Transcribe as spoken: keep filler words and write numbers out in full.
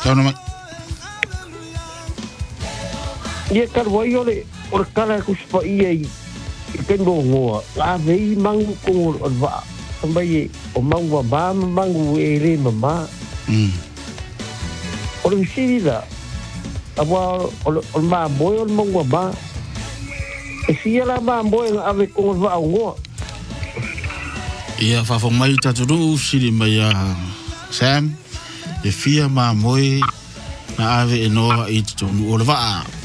Tauna mai. Ia karwai ole o kala ku spa ia i kendo ngoa. A vei mangu ko o va. Sambai o mangu ba mangu e le mama. Mm. O le sira. Awa o ma boy o mangu ba. E sia la ma boy ave ko va ngoa. Ia fa fo mai taturu siri mai a Sam. E fia ma moi na ave e noa i tonu o le va.